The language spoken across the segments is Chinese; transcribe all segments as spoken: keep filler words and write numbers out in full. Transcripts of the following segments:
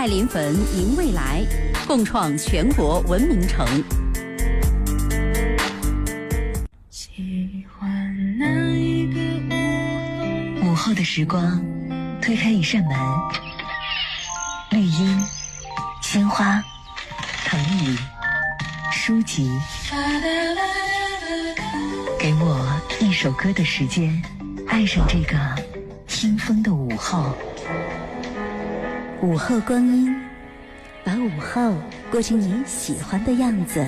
爱临汾迎未来，共创全国文明城。 喜欢那一个午后，午后的时光，推开一扇门，绿荫、鲜花、藤椅、书籍，给我一首歌的时间，爱上这个清风的午后。 午后光阴，把午后过成你喜欢的样子。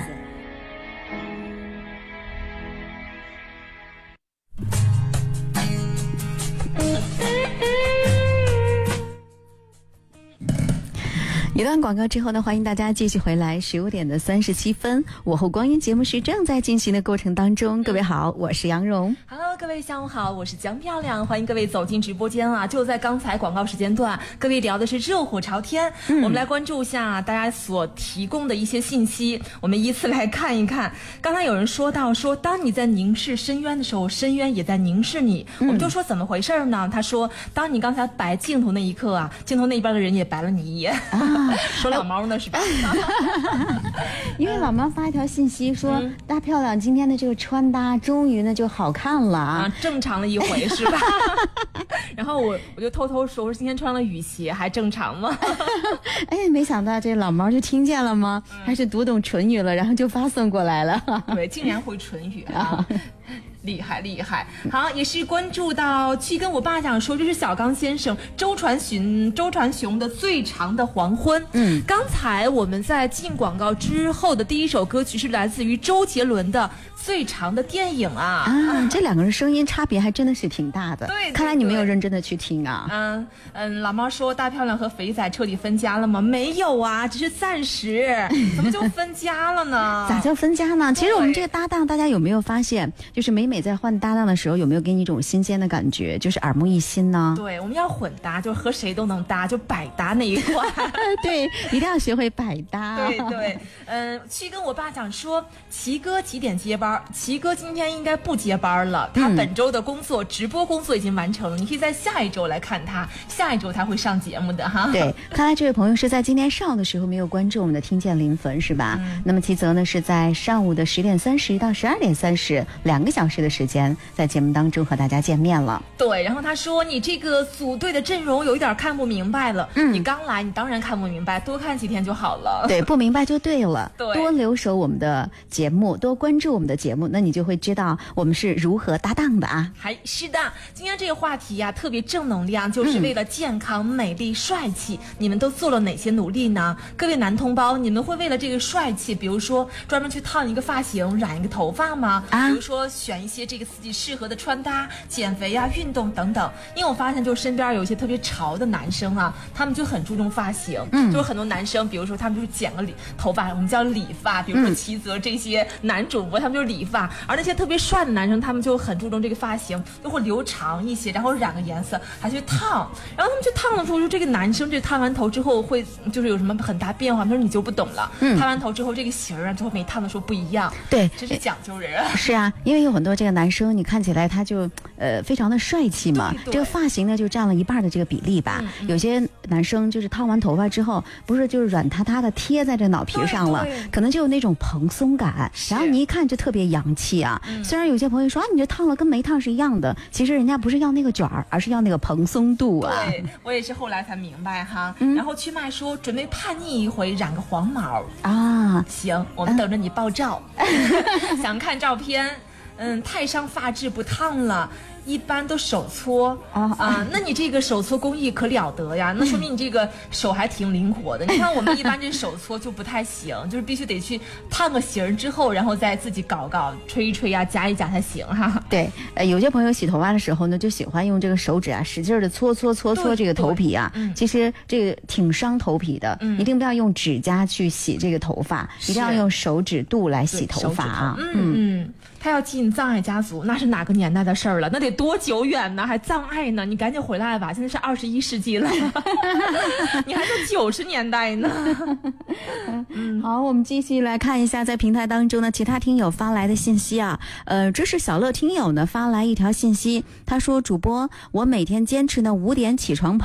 一段广告之后呢，欢迎大家继续回来。十五点的三十七分，午后光阴节目是正在进行的过程当中。各位好，我是杨蓉。 Hello， 各位下午好，我是江漂亮，欢迎各位走进直播间啊！就在刚才广告时间段，各位聊的是热火朝天，嗯、我们来关注一下大家所提供的一些信息，我们依次来看一看。刚才有人说到说，当你在凝视深渊的时候，深渊也在凝视你。嗯、我们就说怎么回事呢？他说，当你刚才白镜头那一刻啊，镜头那一边的人也白了你一眼。啊说老猫呢是吧？ 因为老猫发一条信息说、嗯、大漂亮今天的这个穿搭终于呢就好看了啊， 正常了一回是吧？然后我我就偷偷说，我说今天穿了雨鞋还正常吗？ 哎，没想到这老猫就听见了吗？嗯、还是读懂唇语了，然后就发送过来了。 对，竟然会唇语啊！厉害厉害，好，也是关注到去跟我爸讲说，这是小刚先生周传雄周传雄的最长的黄昏。嗯，刚才我们在进广告之后的第一首歌曲是来自于周杰伦的最长的电影啊啊，这两个人声音差别还真的是挺大的。 对， 看来你没有认真的去听啊。 嗯嗯，老猫说大漂亮和肥仔彻底分家了吗？没有啊，只是暂时。怎么就分家了呢？ 咋叫分家呢？其实我们这个搭档，大家有没有发现，就是每每在换搭档的时候，有没有给你一种新鲜的感觉，就是耳目一新呢？ 对，我们要混搭，就和谁都能搭，就百搭那一块。 对，一定要学会百搭。 对对，嗯，去跟我爸讲说，齐哥几点接班？齐哥今天应该不接班了，他本周的工作、嗯、直播工作已经完成了，你可以在下一周来看他，下一周他会上节目的哈。 对，看来这位朋友是在今天上午的时候没有关注我们的听见临汾是吧？嗯、那么齐泽呢是在上午的十点三十到十二点三十两个小时的时间，在节目当中和大家见面了。 对，然后他说你这个组队的阵容有一点看不明白了，嗯，你刚来，你当然看不明白，多看几天就好了。 对，不明白就对了。 对， 多留守我们的节目，多关注我们的节目，那你就会知道我们是如何搭档的啊。 还是的，今天这个话题呀、啊，特别正能量，就是为了健康、嗯、美丽、帅气，你们都做了哪些努力呢？各位男同胞，你们会为了这个帅气，比如说专门去烫一个发型、染一个头发吗？啊，比如说选一些这个自己适合的穿搭、减肥啊、运动等等。因为我发现，就身边有一些特别潮的男生啊，他们就很注重发型，嗯，就是很多男生，比如说他们就是剪个理头发，我们叫理发，比如说齐泽这些男主播，他们就是理发，而那些特别帅的男生，他们就很注重这个发型，就会留长一些，然后染个颜色，还去烫。然后他们去烫的时候，就这个男生这烫完头之后会就是有什么很大变化，他说你就不懂了。嗯，烫完头之后这个型啊，就和没烫的时候不一样。 对， 这是讲究人。 是啊，因为有很多这个男生，你看起来他就呃非常的帅气嘛， 对对这个发型呢就占了一半的这个比例吧。嗯嗯、有些男生就是烫完头发之后，不是就是软塌塌的贴在这脑皮上了，可能就有那种蓬松感，然后你一看就特别洋气啊。嗯、虽然有些朋友说啊，你这烫了跟没烫是一样的，其实人家不是要那个卷儿，而是要那个蓬松度啊。 对，我也是后来才明白哈。嗯、然后曲麦说准备叛逆一回，染个黄毛啊。行，我们等着你爆照，嗯、想看照片。嗯，太上发质不烫了。一般都手搓啊啊，那你这个手搓工艺可了得呀，那说明你这个手还挺灵活的。你看我们一般这手搓就不太行，就是必须得去烫个型之后，然后再自己搞搞、吹一吹呀、夹一夹才行哈。 对，呃，有些朋友洗头发的时候呢，就喜欢用这个手指啊，使劲的搓搓搓搓这个头皮啊，嗯、其实这个挺伤头皮的，嗯、一定不要用指甲去洗这个头发，一定要用手指肚来洗头发啊。 嗯嗯。他要进葬爱家族，那是哪个年代的事儿了？那得多久远呢？还葬爱呢？你赶紧回来吧！现在是二十一世纪了，你还在九十年代呢。 嗯，好，我们继续来看一下在平台当中呢，其他听友发来的信息啊。呃，这是小乐听友呢发来一条信息，他说：主播，我每天坚持呢五点起床跑。